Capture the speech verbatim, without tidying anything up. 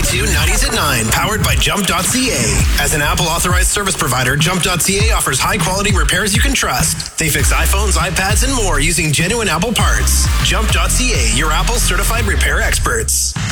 to nineties at nine, powered by Jump dot C A. As an Apple authorized service provider, Jump dot C A offers high-quality repairs you can trust. They fix iPhones, iPads, and more using genuine Apple parts. Jump dot C A, your Apple certified repair experts.